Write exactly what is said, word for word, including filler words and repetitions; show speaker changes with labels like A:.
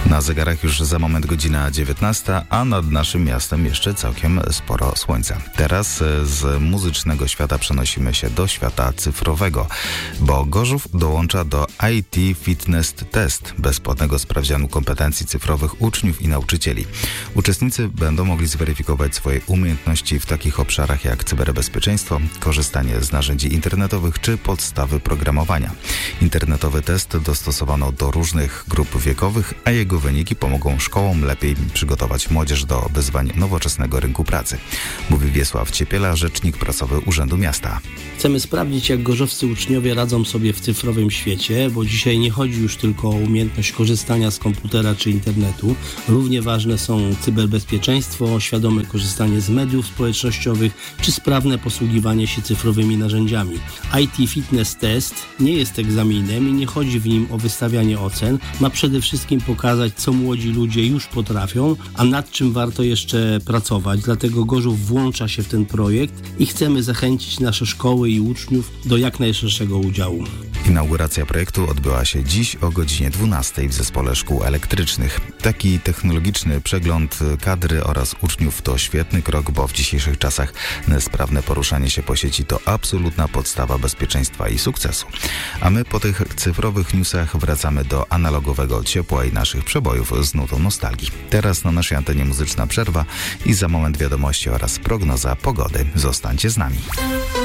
A: Na zegarach już za moment godzina dziewiętnasta, a nad naszym miastem jeszcze całkiem sporo słońca. Teraz z muzycznego świata przenosimy się do świata cyfrowego, bo Gorzów dołącza do I T Fitness Test, bezpłatnego sprawdzianu kompetencji cyfrowych uczniów i nauczycieli. Uczestnicy będą mogli zweryfikować swoje umiejętności w takich obszarach jak cyberbezpieczeństwo, korzystanie z narzędzi internetowych czy podstawy programowania. Internetowy test dostosowano do różnych grup wiekowych, a jego wyniki pomogą szkołom lepiej przygotować młodzież do wyzwań nowoczesnego rynku pracy. Mówi Wiesław Ciepiela, rzecznik prasowy Urzędu Miasta.
B: Chcemy sprawdzić, jak gorzowscy uczniowie radzą sobie w cyfrowym świecie, bo dzisiaj nie chodzi już tylko o umiejętność korzystania z komputera czy internetu. Równie ważne są cyberbezpieczeństwo, świadome korzystanie z mediów społecznościowych czy sprawne posługiwanie się cyfrowymi narzędziami. I T Fitness Test nie jest egzaminem i nie chodzi w nim o wystawianie ocen. Ma przede wszystkim pokazać, co młodzi ludzie już potrafią, a nad czym warto jeszcze pracować. Dlatego Gorzów włącza się w ten projekt i chcemy zachęcić nasze szkoły i uczniów do jak najszerszego udziału.
A: Inauguracja projektu odbyła się dziś o godzinie dwunastej w Zespole Szkół Elektrycznych. Taki technologiczny przegląd kadry oraz uczniów to świetny krok, bo w dzisiejszych czasach sprawne poruszanie się po sieci to absolutna podstawa bezpieczeństwa i sukcesu. A my po tych cyfrowych newsach wracamy do analogowego ciepła i naszych przebojów z nutą nostalgii. Teraz na naszej antenie muzyczna przerwa i za moment wiadomości oraz prognoza pogody. Zostańcie z nami.